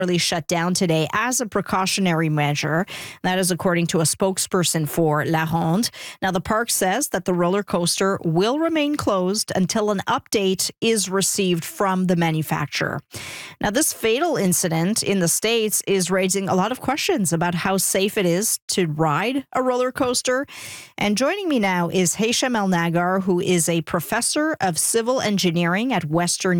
shut down today as a precautionary measure. That is according to a spokesperson for La Ronde. Now, the park says that the roller coaster will remain closed until an update is received from the manufacturer. Now, this fatal incident in the States is raising a lot of questions about how safe it is to ride a roller coaster. And joining me now is Hesham El Nagar, who is a professor of civil engineering at Western